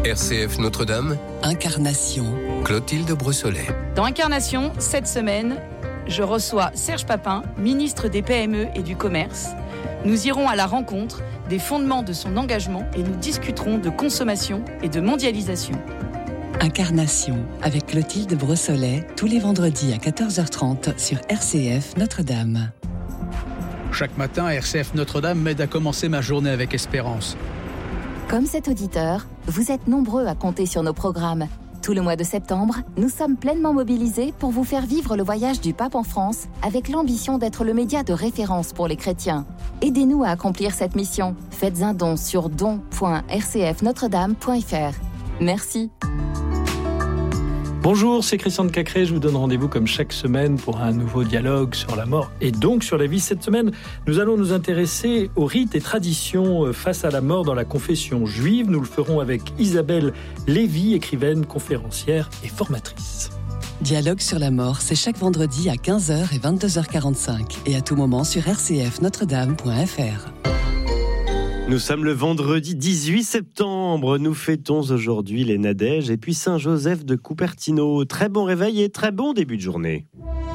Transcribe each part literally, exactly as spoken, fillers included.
R C F Notre-Dame, Incarnation. Clotilde Brossolet. Dans Incarnation, cette semaine, je reçois Serge Papin, ministre des P M E et du Commerce. Nous irons à la rencontre des fondements de son engagement et nous discuterons de consommation et de mondialisation. Incarnation avec Clotilde Brossolet, tous les vendredis à quatorze heures trente sur R C F Notre-Dame. Chaque matin, R C F Notre-Dame m'aide à commencer ma journée avec espérance. Comme cet auditeur, vous êtes nombreux à compter sur nos programmes. Tout le mois de septembre, nous sommes pleinement mobilisés pour vous faire vivre le voyage du pape en France avec l'ambition d'être le média de référence pour les chrétiens. Aidez-nous à accomplir cette mission. Faites un don sur don point r c f notre dame point f r. Merci. Bonjour, c'est Christian de Cacré. Je vous donne rendez-vous comme chaque semaine pour un nouveau dialogue sur la mort et donc sur la vie. Cette semaine, nous allons nous intéresser aux rites et traditions face à la mort dans la confession juive. Nous le ferons avec Isabelle Lévy, écrivaine, conférencière et formatrice. Dialogue sur la mort, c'est chaque vendredi à quinze heures et vingt-deux heures quarante-cinq et à tout moment sur r c f notre dame point f r. Nous sommes le vendredi dix-huit septembre. Nous fêtons aujourd'hui les Nadèges et puis Saint-Joseph de Cupertino. Très bon réveil et très bon début de journée.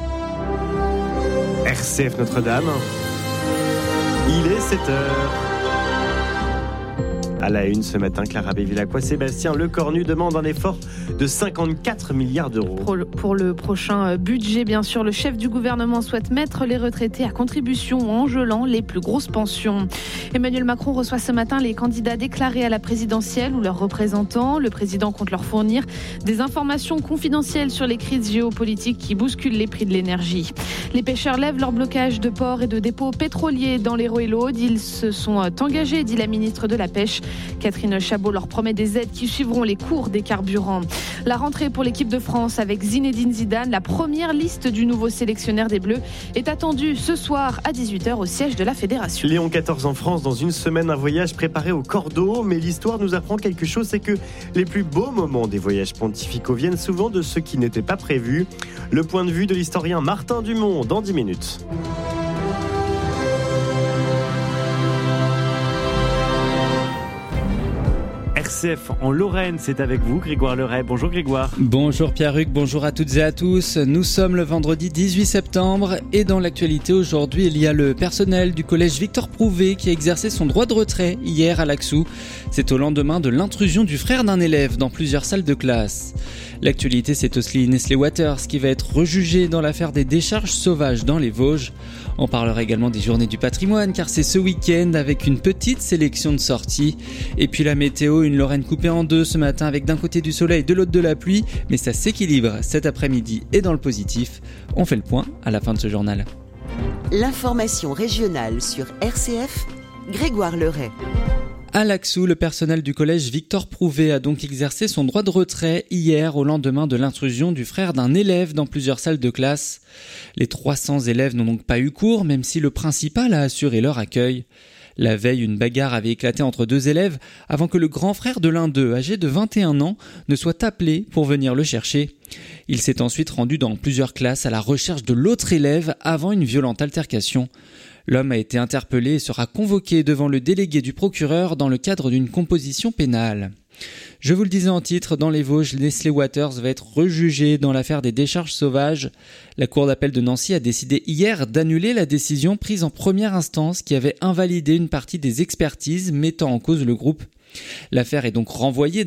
R C F Notre-Dame. Il est sept heures. À la une ce matin, Clara Bévilacqua, Sébastien Lecornu demande un effort de cinquante-quatre milliards d'euros. Pour le, pour le prochain budget, bien sûr, le chef du gouvernement souhaite mettre les retraités à contribution en gelant les plus grosses pensions. Emmanuel Macron reçoit ce matin les candidats déclarés à la présidentielle ou leurs représentants. Le président compte leur fournir des informations confidentielles sur les crises géopolitiques qui bousculent les prix de l'énergie. Les pêcheurs lèvent leur blocage de ports et de dépôts pétroliers dans l'Hérault et l'Aude. Ils se sont engagés, dit la ministre de la Pêche. Catherine Chabot leur promet des aides qui suivront les cours des carburants. La rentrée pour l'équipe de France avec Zinedine Zidane. La première liste du nouveau sélectionneur des Bleus est attendue ce soir à dix-huit heures au siège de la Fédération. Léon quatorze en France dans une semaine, un voyage préparé au cordeau. Mais l'histoire nous apprend quelque chose, c'est que les plus beaux moments des voyages pontificaux viennent souvent de ceux qui n'étaient pas prévus. Le point de vue de l'historien Martin Dumont dans dix minutes. R C F en Lorraine, c'est avec vous Grégoire Leray. Bonjour Grégoire. Bonjour Pierre-Hugues, bonjour à toutes et à tous. Nous sommes le vendredi dix-huit septembre et dans l'actualité aujourd'hui, il y a le personnel du collège Victor Prouvé qui a exercé son droit de retrait hier à Laxou. C'est au lendemain de l'intrusion du frère d'un élève dans plusieurs salles de classe. L'actualité, c'est aussi Nestlé Waters qui va être rejugé dans l'affaire des décharges sauvages dans les Vosges. On parlera également des journées du patrimoine car c'est ce week-end avec une petite sélection de sorties. Et puis la météo, une Lorraine coupée en deux ce matin avec d'un côté du soleil, de l'autre de la pluie. Mais ça s'équilibre cet après-midi et dans le positif. On fait le point à la fin de ce journal. L'information régionale sur R C F, Grégoire Leray. À Laxou, le personnel du collège Victor Prouvé a donc exercé son droit de retrait hier au lendemain de l'intrusion du frère d'un élève dans plusieurs salles de classe. Les trois cents élèves n'ont donc pas eu cours, même si le principal a assuré leur accueil. La veille, une bagarre avait éclaté entre deux élèves avant que le grand frère de l'un d'eux, âgé de vingt et un ans, ne soit appelé pour venir le chercher. Il s'est ensuite rendu dans plusieurs classes à la recherche de l'autre élève avant une violente altercation. L'homme a été interpellé et sera convoqué devant le délégué du procureur dans le cadre d'une composition pénale. Je vous le disais en titre, dans les Vosges, Nestlé Waters va être rejugé dans l'affaire des décharges sauvages. La cour d'appel de Nancy a décidé hier d'annuler la décision prise en première instance qui avait invalidé une partie des expertises mettant en cause le groupe. L'affaire est donc renvoyée